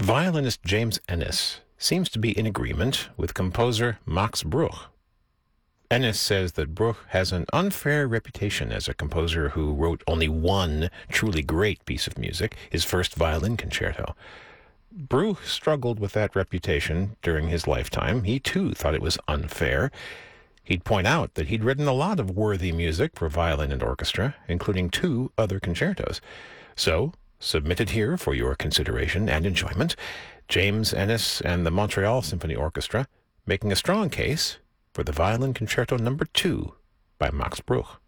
Violinist James Ennis seems to be in agreement with composer Max Bruch. Ennis says that Bruch has an unfair reputation as a composer who wrote only one truly great piece of music, his first violin concerto. Bruch struggled with that reputation during his lifetime. He, too, thought it was unfair. He'd point out that he'd written a lot of worthy music for violin and orchestra, including 2 other concertos. So, submitted here for your consideration and enjoyment, James Ennis and the Montreal Symphony Orchestra, making a strong case for the Violin Concerto No. 2 by Max Bruch.